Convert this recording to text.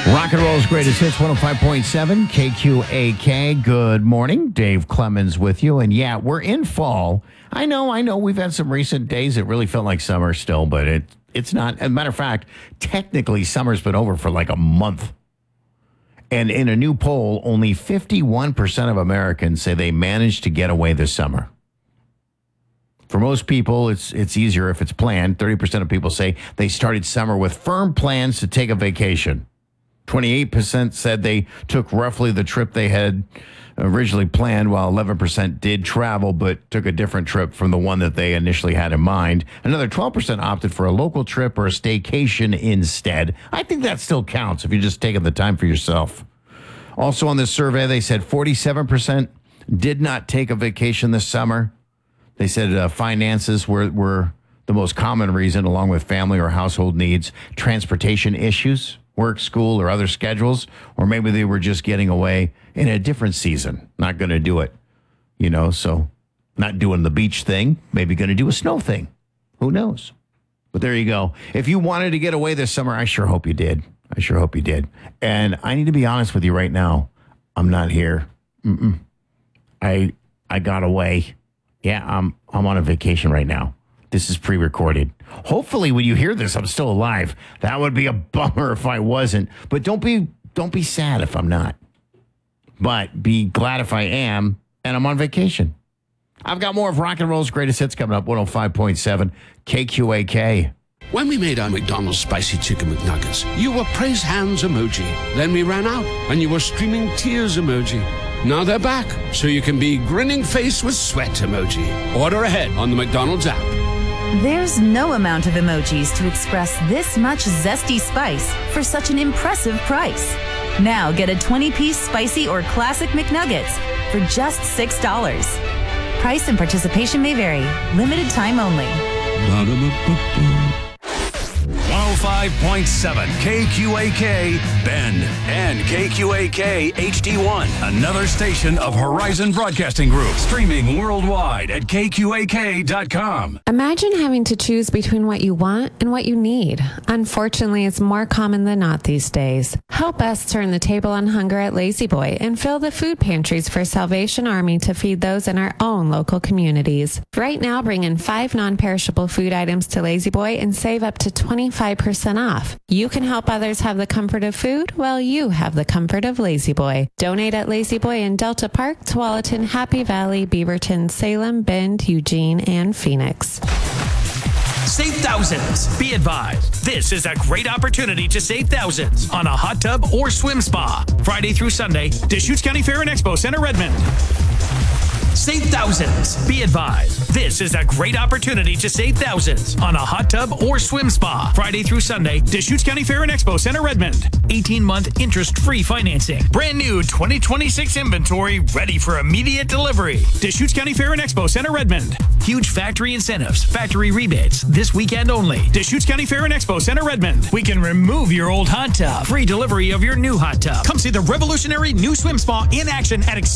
Rock and roll's greatest hits, 105.7 KQAK. Good morning. Dave Clemens with you. And yeah, we're in fall. I know. We've had some recent days that really felt like summer still, but it's not. As a matter of fact, technically summer's been over for like a month. And in a new poll, only 51% of Americans say they managed to get away this summer. For most people, it's easier if it's planned. 30% of people say they started summer with firm plans to take a vacation. 28% said they took roughly the trip they had originally planned, while 11% did travel but took a different trip from the one that they initially had in mind. Another 12% opted for a local trip or a staycation instead. I think that still counts if you're just taking the time for yourself. Also on this survey, they said 47% did not take a vacation this summer. They said finances were the most common reason, along with family or household needs, transportation issues, work, school, or other schedules, or maybe they were just getting away in a different season. Not going to do it, so not doing the beach thing, maybe going to do a snow thing. Who knows? But there you go. If you wanted to get away this summer, I sure hope you did. And I need to be honest with you right now. I'm not here. I got away. Yeah, I'm on a vacation right now. This is pre-recorded. Hopefully, when you hear this, I'm still alive. That would be a bummer if I wasn't. But don't be sad if I'm not. But be glad if I am, and I'm on vacation. I've got more of Rock and Roll's greatest hits coming up. 105.7 KQAK. When we made our McDonald's Spicy Chicken McNuggets, you were praise hands emoji. Then we ran out, and you were streaming tears emoji. Now they're back, so you can be grinning face with sweat emoji. Order ahead on the McDonald's app. There's no amount of emojis to express this much zesty spice for such an impressive price. Now get a 20-piece spicy or classic McNuggets for just $6. Price and participation may vary. Limited time only. 105.7 KQAK Bend and KQAK HD1, another station of Horizon Broadcasting Group, streaming worldwide at KQAK.com. Imagine having to choose between what you want and what you need. Unfortunately, it's more common than not these days. Help us turn the table on hunger at Lazy Boy and fill the food pantries for Salvation Army to feed those in our own local communities. Right now, bring in 5 non-perishable food items to Lazy Boy and save up to 25% off. You can help others have the comfort of food while you have the comfort of Lazy Boy. Donate at Lazy Boy in Delta Park, Tualatin, Happy Valley, Beaverton, Salem, Bend, Eugene, and Phoenix. Save thousands. Be advised, this is a great opportunity to save thousands on a hot tub or swim spa. Friday through Sunday, Deschutes County Fair and Expo Center, Redmond. Save thousands. Be advised, this is a great opportunity to save thousands on a hot tub or swim spa. Friday through Sunday, Deschutes County Fair and Expo Center, Redmond. 18-month interest-free financing. Brand new 2026 inventory ready for immediate delivery. Deschutes County Fair and Expo Center, Redmond. Huge factory incentives, factory rebates, this weekend only. Deschutes County Fair and Expo Center, Redmond. We can remove your old hot tub. Free delivery of your new hot tub. Come see the revolutionary new swim spa in action at